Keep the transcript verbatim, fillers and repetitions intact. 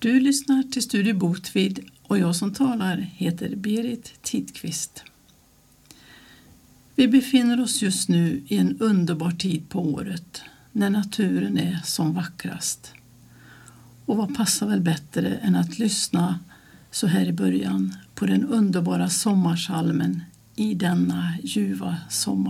Du lyssnar till Studio Botvid och jag som talar heter Berit Tidqvist. Vi befinner oss just nu i en underbar tid på året när naturen är som vackrast. Och vad passar väl bättre än att lyssna så här i början på den underbara sommarsalmen I denna ljuva sommar.